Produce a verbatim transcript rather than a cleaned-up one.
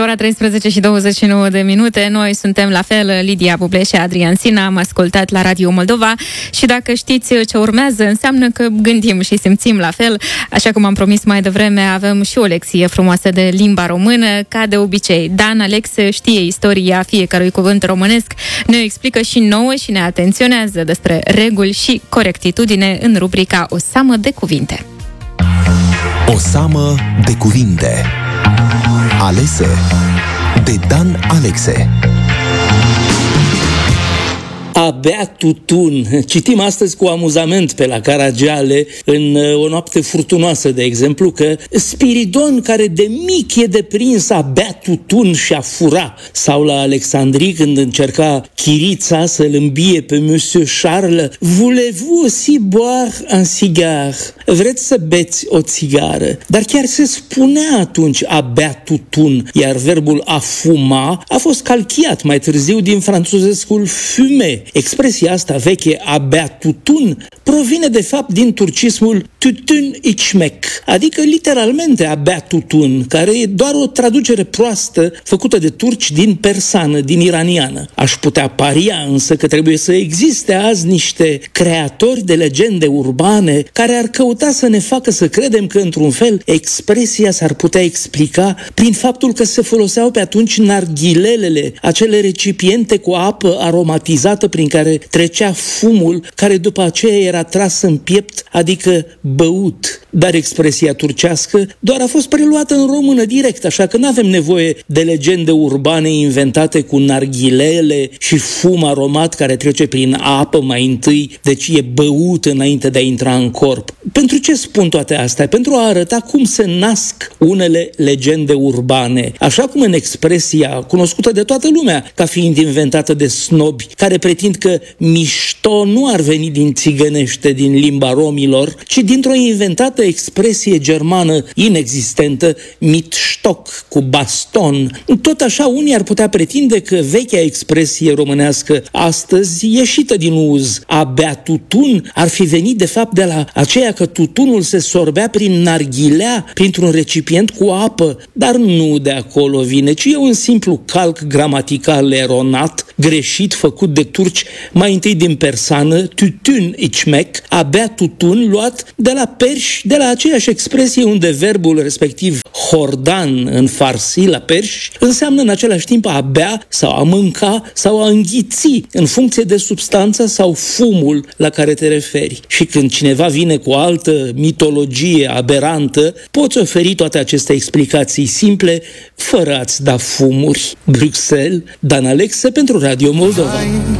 ora treisprezece și douăzeci și nouă de minute. Noi suntem la fel, Lidia Buble și Adrian Sina. Am ascultat la Radio Moldova și dacă știți ce urmează, înseamnă că gândim și simțim la fel. Așa cum am promis mai devreme, avem și o lecție frumoasă de limba română. Ca de obicei, Dan Alex știe istoria fiecărui cuvânt românesc, ne explică și nouă și ne atenționează despre reguli și corectitudine în rubrica O seamă de cuvinte. O seamă de cuvinte alese de Dan Alexe. Abia tutun. Citim astăzi cu amuzament pe la Caragiale, în O noapte furtunoasă, de exemplu, că Spiridon, care de mic e deprins a bea tutun și a fura, sau la Alexandrie, când încerca Chirița să-l îmbie pe Monsieur Charles, voulez-vous aussi boire un cigare? Vreți să beți o țigară? Dar chiar se spunea atunci a bea tutun, iar verbul a fuma a fost calchiat mai târziu din franțuzescul fumer. Expresia asta veche, a bea tutun, provine de fapt din turcismul tutun içmek, adică literalmente a bea tutun, care e doar o traducere proastă făcută de turci din persană, din iraniană. Aș putea paria însă că trebuie să existe azi niște creatori de legende urbane care ar căuta să ne facă să credem că, într-un fel, expresia s-ar putea explica prin faptul că se foloseau pe atunci narghilelele, acele recipiente cu apă aromatizată prin care trecea fumul, care după aceea era tras în piept, adică băut. Dar expresia turcească doar a fost preluată în română direct, așa că nu avem nevoie de legende urbane inventate cu narghilele și fum aromat care trece prin apă mai întâi, deci e băut înainte de a intra în corp. Pentru ce spun toate astea? Pentru a arăta cum se nasc unele legende urbane, așa cum în expresia cunoscută de toată lumea ca fiind inventată de snobi, care pretind că mișto nu ar veni din țigănește, din limba romilor, ci dintr-o inventată expresie germană inexistentă, mitstock, cu baston. Tot așa, unii ar putea pretinde că vechea expresie românească astăzi, ieșită din uz, a bea tutun, ar fi venit de fapt de la aceea că tutunul se sorbea prin narghilea, printr-un recipient cu apă, dar nu de acolo vine, ci e un simplu calc gramatical eronat, greșit, făcut de turci, mai întâi din persană, tutun içmek, a bea tutun, luat de la perși, de la aceeași expresie unde verbul respectiv hordan în farsi, la perși, înseamnă în același timp a bea sau a mânca sau a înghiți, în funcție de substanța sau fumul la care te referi. Și când cineva vine cu o altă mitologie aberantă, poți oferi toate aceste explicații simple, fără a-ți da fumuri. Bruxelles, Dan Alexe pentru Radio Moldova.